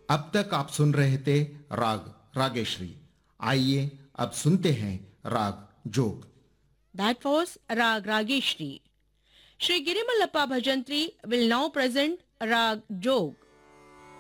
अब तक आप सुन रहे थे राग रागेश्वरी। आइए अब सुनते हैं राग जोग। That was Rag Rageshri. Sri Girimallappa Bhajantri will now present Rag Jog.